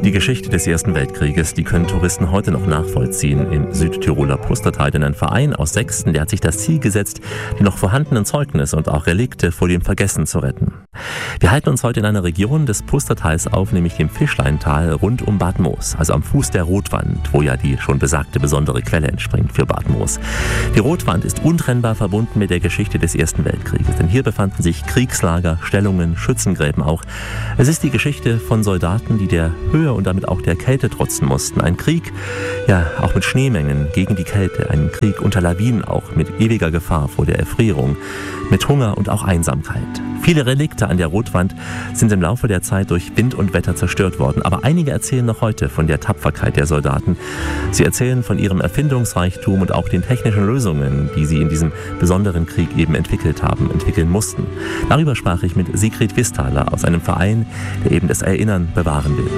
Die Geschichte des Ersten Weltkrieges, die können Touristen heute noch nachvollziehen im Südtiroler Pustertal. Denn ein Verein aus Sexten, der hat sich das Ziel gesetzt, die noch vorhandenen Zeugnisse und auch Relikte vor dem Vergessen zu retten. Wir halten uns heute in einer Region des Pustertals auf, nämlich dem Fischleintal rund um Bad Moos, also am Fuß der Rotwand, wo ja die schon besagte besondere Quelle entspringt für Bad Moos. Die Rotwand ist untrennbar verbunden mit der Geschichte des Ersten Weltkrieges, denn hier befanden sich Kriegslager, Stellungen, Schützengräben auch. Es ist die Geschichte von Soldaten, die der Höhe und damit auch der Kälte trotzen mussten. Ein Krieg, ja, auch mit Schneemengen gegen die Kälte. Ein Krieg unter Lawinen auch, mit ewiger Gefahr vor der Erfrierung, mit Hunger und auch Einsamkeit. Viele Relikte an der Rotwand sind im Laufe der Zeit durch Wind und Wetter zerstört worden. Aber einige erzählen noch heute von der Tapferkeit der Soldaten. Sie erzählen von ihrem Erfindungsreichtum und auch den technischen Lösungen, die sie in diesem besonderen Krieg eben entwickeln mussten. Darüber sprach ich mit Sigrid Wistaler aus einem Verein, der eben das Erinnern bewahren will.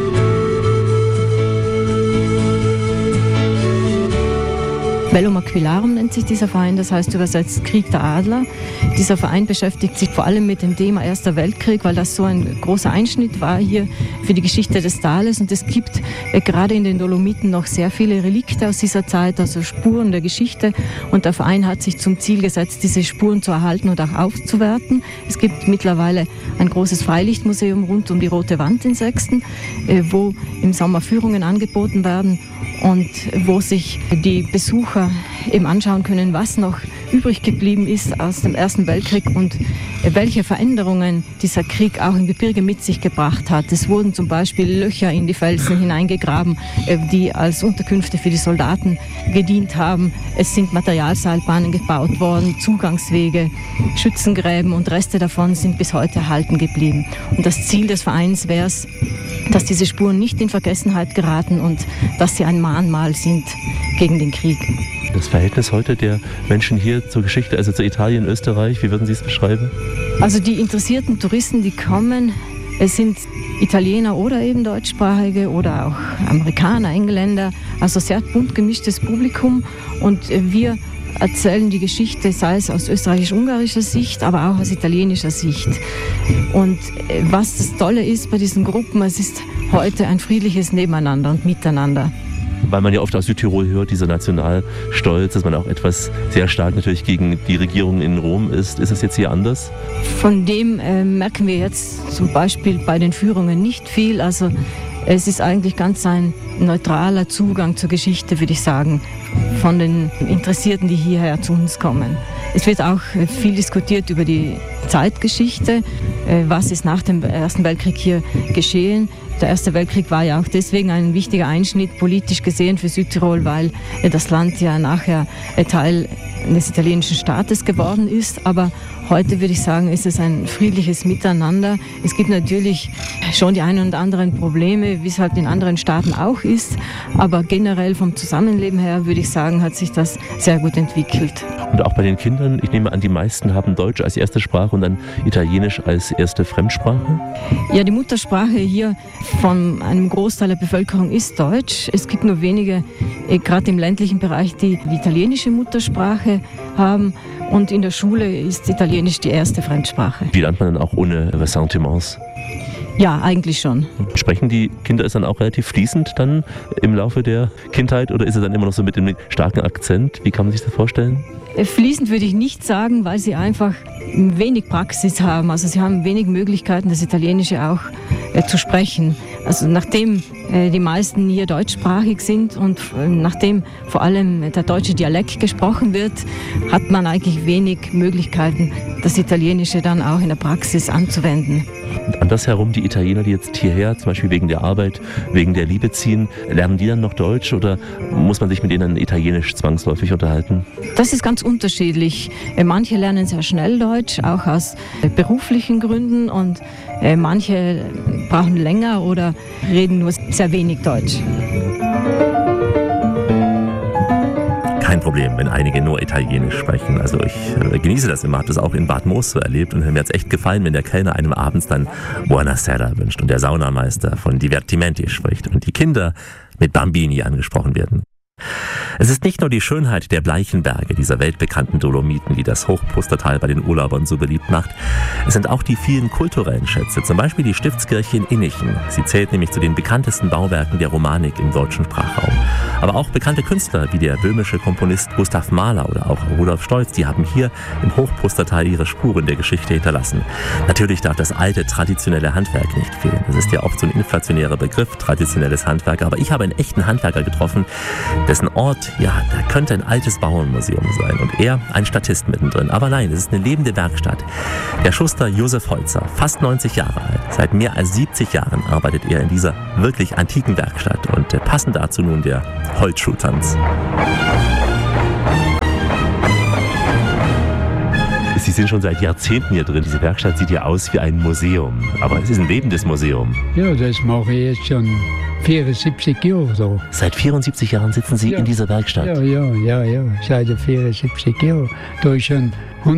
Bellum Aquilarum nennt sich dieser Verein, das heißt übersetzt Krieg der Adler. Dieser Verein beschäftigt sich vor allem mit dem Thema Erster Weltkrieg, weil das so ein großer Einschnitt war hier für die Geschichte des Tales. Und es gibt gerade in den Dolomiten noch sehr viele Relikte aus dieser Zeit, also Spuren der Geschichte. Und der Verein hat sich zum Ziel gesetzt, diese Spuren zu erhalten und auch aufzuwerten. Es gibt mittlerweile ein großes Freilichtmuseum rund um die Rote Wand in Sexten, wo im Sommer Führungen angeboten werden und wo sich die Besucher eben anschauen können, was noch übrig geblieben ist aus dem Ersten Weltkrieg und welche Veränderungen dieser Krieg auch im Gebirge mit sich gebracht hat. Es wurden zum Beispiel Löcher in die Felsen hineingegraben, die als Unterkünfte für die Soldaten gedient haben. Es sind Materialseilbahnen gebaut worden, Zugangswege, Schützengräben und Reste davon sind bis heute erhalten geblieben. Und das Ziel des Vereins wäre es, dass diese Spuren nicht in Vergessenheit geraten und dass sie ein Mahnmal sind gegen den Krieg. Das Verhältnis heute der Menschen hier zur Geschichte, also zu Italien, Österreich, wie würden Sie es beschreiben? Also die interessierten Touristen, die kommen, es sind Italiener oder eben Deutschsprachige oder auch Amerikaner, Engländer, also sehr bunt gemischtes Publikum und wir erzählen die Geschichte, sei es aus österreichisch-ungarischer Sicht, aber auch aus italienischer Sicht. Und was das Tolle ist bei diesen Gruppen, es ist heute ein friedliches Nebeneinander und Miteinander. Weil man ja oft aus Südtirol hört, dieser Nationalstolz, dass man auch etwas sehr stark natürlich gegen die Regierung in Rom ist. Ist das jetzt hier anders? Von dem merken wir jetzt zum Beispiel bei den Führungen nicht viel. Also es ist eigentlich ganz ein neutraler Zugang zur Geschichte, würde ich sagen, von den Interessierten, die hierher zu uns kommen. Es wird auch viel diskutiert über die Zeitgeschichte, was ist nach dem Ersten Weltkrieg hier geschehen. Der Erste Weltkrieg war ja auch deswegen ein wichtiger Einschnitt politisch gesehen für Südtirol, weil das Land ja nachher Teil des italienischen Staates geworden ist. Aber heute würde ich sagen, ist es ein friedliches Miteinander. Es gibt natürlich schon die einen und anderen Probleme, wie es halt in anderen Staaten auch ist. Aber generell vom Zusammenleben her würde ich sagen, hat sich das sehr gut entwickelt. Und auch bei den Kindern, ich nehme an, die meisten haben Deutsch als erste Sprache und dann Italienisch als erste Fremdsprache? Ja, die Muttersprache hier von einem Großteil der Bevölkerung ist Deutsch. Es gibt nur wenige, gerade im ländlichen Bereich, die italienische Muttersprache haben. Und in der Schule ist Italienisch die erste Fremdsprache. Wie lernt man dann auch ohne Ressentiments? Ja, eigentlich schon. Sprechen die Kinder es dann auch relativ fließend dann im Laufe der Kindheit oder ist es dann immer noch so mit einem starken Akzent? Wie kann man sich das vorstellen? Fließend würde ich nicht sagen, weil sie einfach wenig Praxis haben. Also sie haben wenig Möglichkeiten, das Italienische auch zu sprechen. Also nachdem die meisten hier deutschsprachig sind und nachdem vor allem der deutsche Dialekt gesprochen wird, hat man eigentlich wenig Möglichkeiten, das Italienische dann auch in der Praxis anzuwenden. Und andersherum, die Italiener, die jetzt hierher, zum Beispiel wegen der Arbeit, wegen der Liebe ziehen, lernen die dann noch Deutsch oder muss man sich mit ihnen Italienisch zwangsläufig unterhalten? Das ist ganz unterschiedlich. Manche lernen sehr schnell Deutsch, auch aus beruflichen Gründen und manche brauchen länger oder reden nur sehr wenig Deutsch. Kein Problem, wenn einige nur Italienisch sprechen. Also ich genieße das immer, habe das auch in Bad Moos so erlebt und mir hat es echt gefallen, wenn der Kellner einem abends dann Buonasera wünscht und der Saunameister von Divertimenti spricht und die Kinder mit Bambini angesprochen werden. Es ist nicht nur die Schönheit der bleichen Berge, dieser weltbekannten Dolomiten, die das Hochpustertal bei den Urlaubern so beliebt macht. Es sind auch die vielen kulturellen Schätze, zum Beispiel die Stiftskirche in Innichen. Sie zählt nämlich zu den bekanntesten Bauwerken der Romanik im deutschen Sprachraum. Aber auch bekannte Künstler wie der böhmische Komponist Gustav Mahler oder auch Rudolf Stolz, die haben hier im Hochpustertal ihre Spuren der Geschichte hinterlassen. Natürlich darf das alte, traditionelle Handwerk nicht fehlen. Das ist ja oft so ein inflationärer Begriff, traditionelles Handwerk. Aber ich habe einen echten Handwerker getroffen, dessen Ort, ja, da könnte ein altes Bauernmuseum sein. Und er ein Statist mittendrin. Aber nein, es ist eine lebende Werkstatt. Der Schuster Josef Holzer, fast 90 Jahre alt. Seit mehr als 70 Jahren arbeitet er in dieser wirklich antiken Werkstatt. Und passend dazu nun der Holzschuhtanz. Sie sind schon seit Jahrzehnten hier drin. Diese Werkstatt sieht ja aus wie ein Museum. Aber es ist ein lebendes Museum. Ja, das mache ich jetzt schon 74 Jahre so. Seit 74 Jahren sitzen Sie in dieser Werkstatt? Ja. Seit 74 Jahren. Da ist schon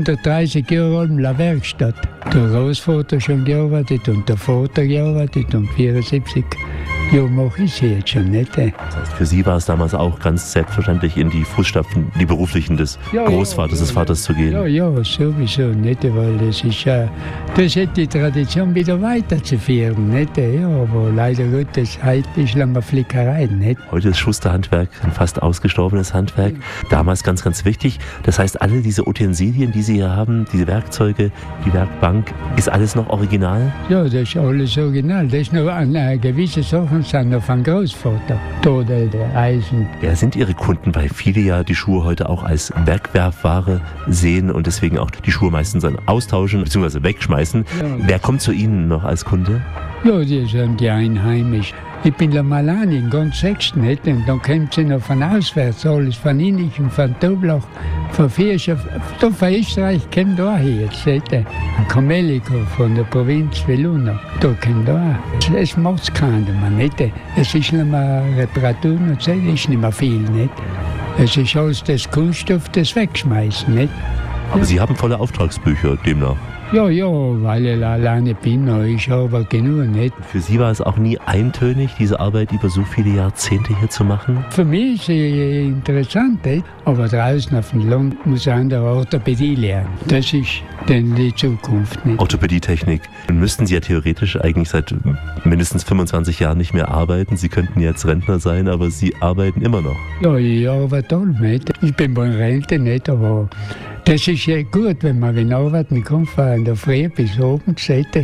130 Jahre alt in der Werkstatt. Der Großvater schon gearbeitet und der Vater gearbeitet und 74 Jahre mache ich sie jetzt schon nicht. Das heißt, für Sie war es damals auch ganz selbstverständlich, in die Fußstapfen, die beruflichen des Großvaters, des Vaters zu gehen? Ja, sowieso nicht, weil das ist das hat die Tradition wieder weiterzuführen, nicht? Ja, aber leider Gottes, heute ist lange Flickerei, nicht? Heute ist Schusterhandwerk ein fast ausgestorbenes Handwerk. Damals ganz, ganz wichtig. Das heißt, alle diese Utensilien, die Sie hier haben, diese Werkzeuge, die Werkbank, ist alles noch original? Ja, das ist alles original. Das ist nur eine gewisse Sachen sind noch vom Großvater. Todel, der Eisen. Ja, sind Ihre Kunden, weil viele ja die Schuhe heute auch als Wegwerfware sehen und deswegen auch die Schuhe meistens dann austauschen bzw. wegschmeißen. Ja. Wer kommt zu Ihnen noch als Kunde? Ja, die sind die Einheimischen. Ich bin da mal an, in ganz Sechsten, nicht? Und dann kommt sie noch von auswärts, alles von Innichen, von Toblach, von Vierschaf. Da von Österreich kommt da hier jetzt, nicht? Ein Kameliko von der Provinz Veluna, da kommt da. Es macht keiner mehr, nicht? Es ist nicht mehr Reparatur, es ist nicht mehr viel, nicht? Es ist alles das Kunststoff, das Wegschmeißen, nicht? Aber Sie haben volle Auftragsbücher demnach? Ja, weil ich alleine bin, ich aber genug nicht. Für Sie war es auch nie eintönig, diese Arbeit über so viele Jahrzehnte hier zu machen? Für mich ist es interessant, nicht? Aber draußen auf dem Land muss man der Orthopädie lernen. Das ist dann die Zukunft, nicht? Orthopädietechnik. Dann müssten Sie ja theoretisch eigentlich seit mindestens 25 Jahren nicht mehr arbeiten. Sie könnten jetzt Rentner sein, aber Sie arbeiten immer noch. Ja, ich arbeite toll, nicht? Ich bin bei Rente nicht, aber das ist ja gut, wenn man arbeiten kann, von der Früh bis oben.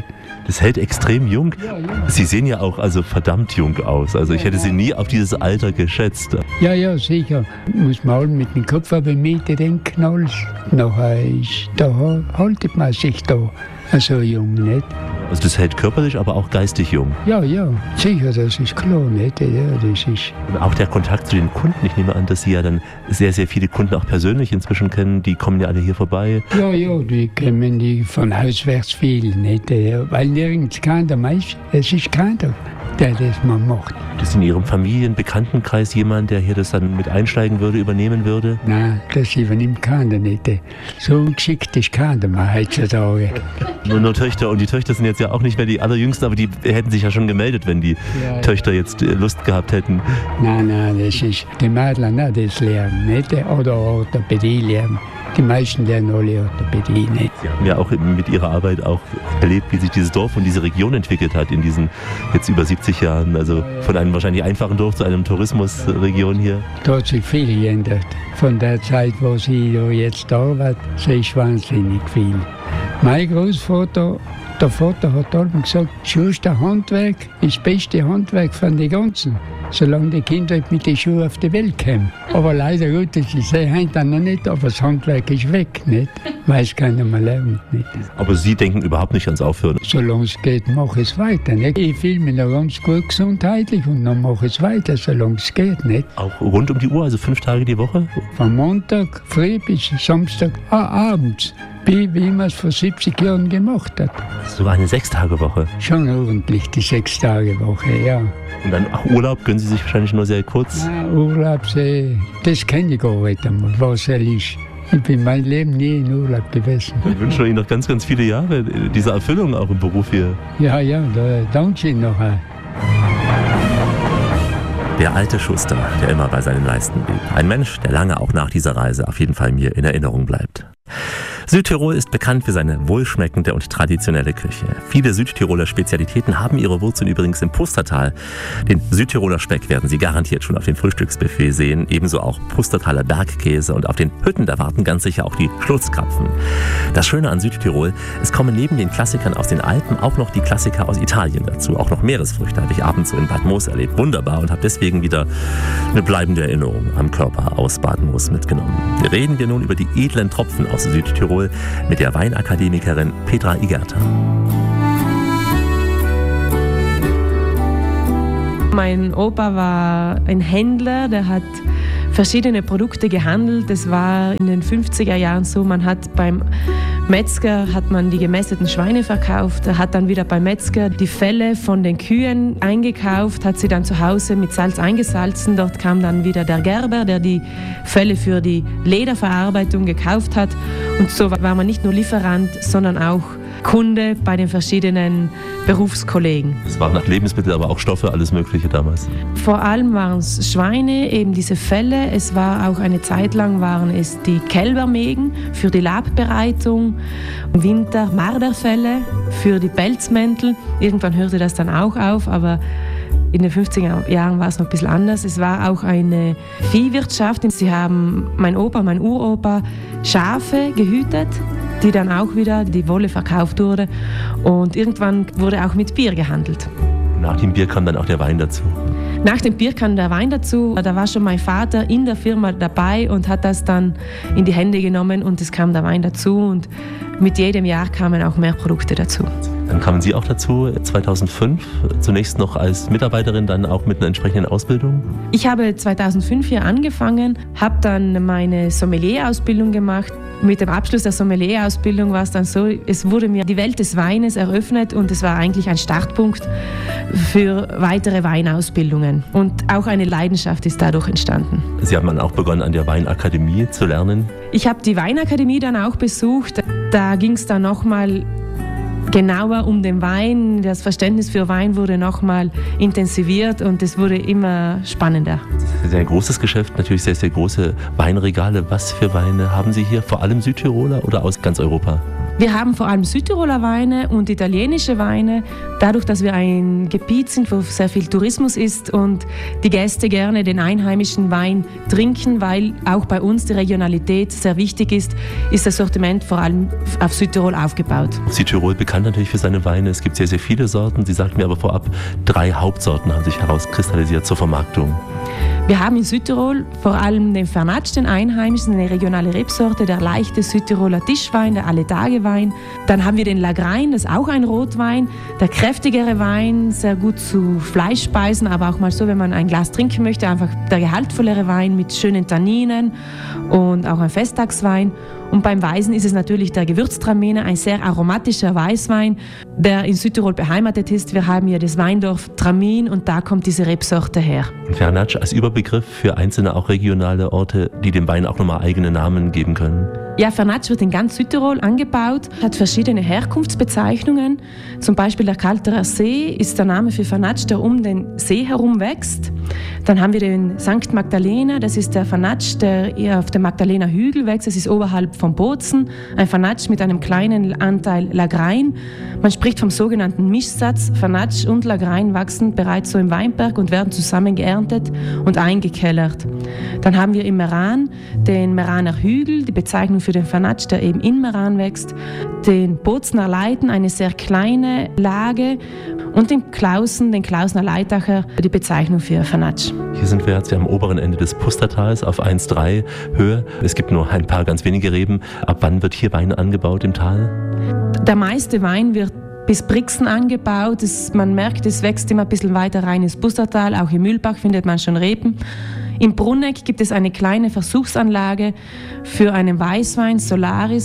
Das hält extrem jung. Ja. Sie sehen ja auch also verdammt jung aus. Also ich hätte Sie nie auf dieses Alter geschätzt. Ja, sicher. Muss man halt mit dem Kopf aber mit denken alles. Nachher ist, da haltet man sich da so jung, nicht? Also das hält körperlich, aber auch geistig jung. Ja, sicher, das ist klar, nicht? Ja, das ist. Und auch der Kontakt zu den Kunden. Ich nehme an, dass Sie ja dann sehr, sehr viele Kunden auch persönlich inzwischen kennen. Die kommen ja alle hier vorbei. Ja, die kommen die von auswärts viel, nicht? Weil nirgends keiner meist. Es ist keiner, der das man macht. Ist in Ihrem Familienbekanntenkreis jemand, der hier das dann mit einsteigen würde, übernehmen würde? Nein, das übernimmt keiner nicht. So geschickt ist keiner mehr heutzutage. Nur Töchter, und die Töchter sind jetzt ja auch nicht mehr die allerjüngsten, aber die hätten sich ja schon gemeldet, wenn die Töchter jetzt Lust gehabt hätten. Nein, das ist die Mädchen nicht das lernen, nicht? Oder Orthopädie lernen. Die meisten lernen alle Orthopädie nicht. Sie haben ja auch mit Ihrer Arbeit auch erlebt, wie sich dieses Dorf und diese Region entwickelt hat in diesen jetzt über 70 Jahren. Also von einem wahrscheinlich einfachen Dorf zu einem Tourismusregion hier. Da hat sich viel geändert. Von der Zeit, wo sie jetzt arbeiten, sehe ich wahnsinnig viel. Mein Großvater, der Vater hat allem gesagt, Schusterhandwerk ist das beste Handwerk von den ganzen, solange die Kinder mit den Schuhen auf die Welt kommen. Aber leider Gottes, ich sehe heute noch nicht, aber das Handwerk ist weg, nicht? Weil es keiner mehr lernt, nicht? Aber Sie denken überhaupt nicht ans Aufhören? Solange es geht, mache ich es weiter, nicht? Ich fühle mich noch ganz gut gesundheitlich und dann mache ich es weiter, solange es geht, nicht? Auch rund um die Uhr, also 5 Tage die Woche? Von Montag früh bis Samstag abends. Wie man es vor 70 Jahren gemacht hat. Sogar eine 6-Tage-Woche? Schon ordentlich, die 6-Tage-Woche, ja. Und dann auch Urlaub gönnen Sie sich wahrscheinlich nur sehr kurz? Nein, Urlaub, das kenne ich gar nicht einmal, was er ist. Ich bin mein Leben nie in Urlaub gewesen. Ich wünsche Ihnen noch ganz, ganz viele Jahre dieser Erfüllung auch im Beruf hier. Ja, da danke ich Ihnen noch. Der alte Schuster, der immer bei seinen Leisten blieb. Ein Mensch, der lange auch nach dieser Reise auf jeden Fall mir in Erinnerung bleibt. Südtirol ist bekannt für seine wohlschmeckende und traditionelle Küche. Viele Südtiroler Spezialitäten haben ihre Wurzeln übrigens im Pustertal. Den Südtiroler Speck werden Sie garantiert schon auf dem Frühstücksbuffet sehen, ebenso auch Pustertaler Bergkäse und auf den Hütten, da warten ganz sicher auch die Schlutzkrapfen. Das Schöne an Südtirol, es kommen neben den Klassikern aus den Alpen auch noch die Klassiker aus Italien dazu. Auch noch Meeresfrüchte habe ich abends so in Bad Moos erlebt. Wunderbar, und habe deswegen wieder eine bleibende Erinnerung am Körper aus Bad Moos mitgenommen. Reden wir nun über die edlen Tropfen aus Südtirol mit der Weinakademikerin Petra Igerta. Mein Opa war ein Händler, der hat verschiedene Produkte gehandelt. Das war in den 50er Jahren so, man hat beim Metzger hat man die gemästeten Schweine verkauft, er hat dann wieder beim Metzger die Felle von den Kühen eingekauft, hat sie dann zu Hause mit Salz eingesalzen. Dort kam dann wieder der Gerber, der die Felle für die Lederverarbeitung gekauft hat. Und so war man nicht nur Lieferant, sondern auch Kunde bei den verschiedenen Berufskollegen. Es waren nach Lebensmittel, aber auch Stoffe, alles Mögliche damals. Vor allem waren es Schweine, eben diese Felle. Es war auch eine Zeit lang waren es die Kälbermägen für die Labbereitung. Im Winter Marderfelle für die Pelzmäntel. Irgendwann hörte das dann auch auf, aber in den 50er Jahren war es noch ein bisschen anders. Es war auch eine Viehwirtschaft. Sie haben, mein Opa, mein Uropa, Schafe gehütet, die dann auch wieder die Wolle verkauft wurde. Und irgendwann wurde auch mit Bier gehandelt. Nach dem Bier kam dann auch der Wein dazu. Nach dem Bier kam der Wein dazu. Da war schon mein Vater in der Firma dabei und hat das dann in die Hände genommen und es kam der Wein dazu. Und mit jedem Jahr kamen auch mehr Produkte dazu. Dann kamen Sie auch dazu, 2005, zunächst noch als Mitarbeiterin, dann auch mit einer entsprechenden Ausbildung? Ich habe 2005 hier angefangen, habe dann meine Sommelier-Ausbildung gemacht. Mit dem Abschluss der Sommelier-Ausbildung war es dann so, es wurde mir die Welt des Weines eröffnet und es war eigentlich ein Startpunkt für weitere Weinausbildungen. Und auch eine Leidenschaft ist dadurch entstanden. Sie haben dann auch begonnen, an der Weinakademie zu lernen? Ich habe die Weinakademie dann auch besucht. Da ging es dann nochmal genauer um den Wein. Das Verständnis für Wein wurde nochmal intensiviert und es wurde immer spannender. Sehr großes Geschäft, natürlich sehr, sehr große Weinregale. Was für Weine haben Sie hier? Vor allem Südtiroler oder aus ganz Europa? Wir haben vor allem Südtiroler Weine und italienische Weine. Dadurch, dass wir ein Gebiet sind, wo sehr viel Tourismus ist und die Gäste gerne den einheimischen Wein trinken, weil auch bei uns die Regionalität sehr wichtig ist, ist das Sortiment vor allem auf Südtirol aufgebaut. Südtirol bekannt natürlich für seine Weine. Es gibt sehr, sehr viele Sorten. Sie sagten mir aber vorab, 3 Hauptsorten haben sich herauskristallisiert zur Vermarktung. Wir haben in Südtirol vor allem den Vernatsch, den einheimischen, eine regionale Rebsorte, der leichte Südtiroler Tischwein, der Alle-Tage-Wein. Dann haben wir den Lagrein, das ist auch ein Rotwein, der kräftigere Wein, sehr gut zu Fleischspeisen, aber auch mal so, wenn man ein Glas trinken möchte, einfach der gehaltvollere Wein mit schönen Tanninen und auch ein Festtagswein. Und beim Weißen ist es natürlich der Gewürztraminer, ein sehr aromatischer Weißwein, der in Südtirol beheimatet ist. Wir haben hier das Weindorf Tramin und da kommt diese Rebsorte her. Vernatsch als Überbegriff für einzelne auch regionale Orte, die dem Wein auch nochmal eigene Namen geben können? Ja, Vernatsch wird in ganz Südtirol angebaut, hat verschiedene Herkunftsbezeichnungen. Zum Beispiel der Kalterer See ist der Name für Vernatsch, der um den See herum wächst. Dann haben wir den St. Magdalena, das ist der Vernatsch, der eher auf dem Magdalener Hügel wächst. Das ist oberhalb von Bozen, ein Vernatsch mit einem kleinen Anteil Lagrein. Man spricht vom sogenannten Mischsatz. Vernatsch und Lagrein wachsen bereits so im Weinberg und werden zusammen geerntet und eingekellert. Dann haben wir im Meran den Meraner Hügel, die Bezeichnung für den Vernatsch, der eben in Meran wächst, den Bozner Leiten, eine sehr kleine Lage, und den Klausner Leitacher, die Bezeichnung für Vernatsch. Hier sind wir jetzt am oberen Ende des Pustertals auf 1,3 Höhe. Es gibt nur ein paar ganz wenige Reben. Ab wann wird hier Wein angebaut im Tal? Der meiste Wein wird bis Brixen angebaut. Man merkt, es wächst immer ein bisschen weiter rein ins Pustertal. Auch im Mühlbach findet man schon Reben. In Brunegg gibt es eine kleine Versuchsanlage für einen Weißwein, Solaris.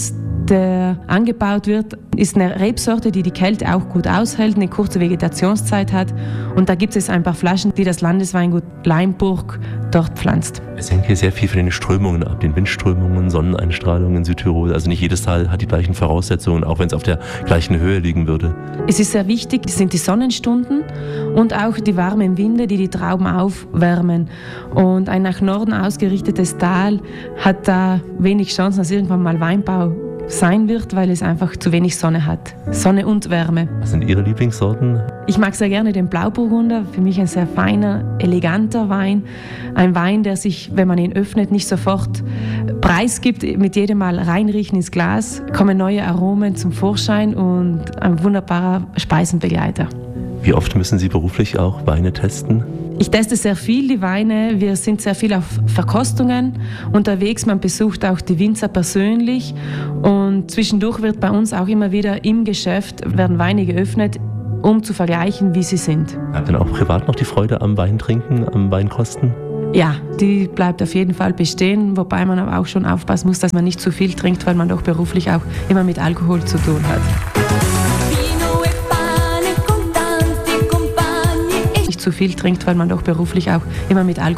der angebaut wird, ist eine Rebsorte, die die Kälte auch gut aushält, eine kurze Vegetationszeit hat. Und da gibt es ein paar Flaschen, die das Landesweingut Leimburg dort pflanzt. Es hängt hier sehr viel von den Strömungen ab, den Windströmungen, Sonneneinstrahlung in Südtirol. Also nicht jedes Tal hat die gleichen Voraussetzungen, auch wenn es auf der gleichen Höhe liegen würde. Es ist sehr wichtig, es sind die Sonnenstunden und auch die warmen Winde, die die Trauben aufwärmen. Und ein nach Norden ausgerichtetes Tal hat da wenig Chancen, dass irgendwann mal Weinbau sein wird, weil es einfach zu wenig Sonne hat. Sonne und Wärme. Was sind Ihre Lieblingssorten? Ich mag sehr gerne den Blauburgunder. Für mich ein sehr feiner, eleganter Wein. Ein Wein, der sich, wenn man ihn öffnet, nicht sofort preisgibt. Mit jedem Mal reinriechen ins Glas kommen neue Aromen zum Vorschein und ein wunderbarer Speisenbegleiter. Wie oft müssen Sie beruflich auch Weine testen? Ich teste sehr viel die Weine. Wir sind sehr viel auf Verkostungen unterwegs. Man besucht auch die Winzer persönlich. Und zwischendurch wird bei uns auch immer wieder im Geschäft werden Weine geöffnet, um zu vergleichen, wie sie sind. Bleibt dann auch privat noch die Freude am Weintrinken, am Weinkosten? Ja, die bleibt auf jeden Fall bestehen, wobei man aber auch schon aufpassen muss, dass man nicht zu viel trinkt, weil man doch beruflich auch immer mit Alkohol zu tun hat. Nicht zu viel trinkt, weil man doch beruflich auch immer mit Alkohol